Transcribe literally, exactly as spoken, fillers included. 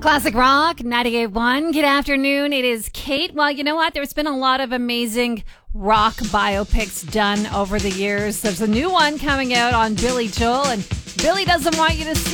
Classic Rock, ninety-eight point one. Good afternoon. It is Kate. Well, you know what? There's been a lot of amazing rock biopics done over the years. There's a new one coming out on Billy Joel, and Billy doesn't want you to see